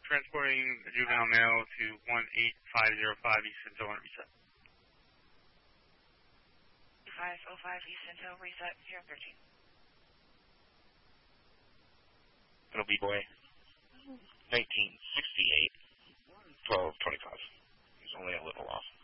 transporting the juvenile male to 18505 East Central and reset. 505 East Central, reset 013. It'll be boy 1968, 1225. He's only a little off.